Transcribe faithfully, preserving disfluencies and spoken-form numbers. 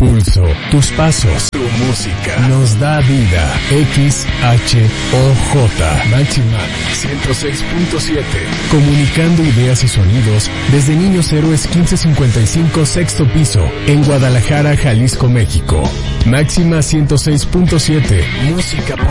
pulso, tus pasos, tu música nos da vida. X H O J Máxima ciento seis punto siete. Comunicando ideas y sonidos desde Niños Héroes quince cincuenta y cinco, sexto piso, en Guadalajara, Jalisco, México. Máxima ciento seis punto siete. Música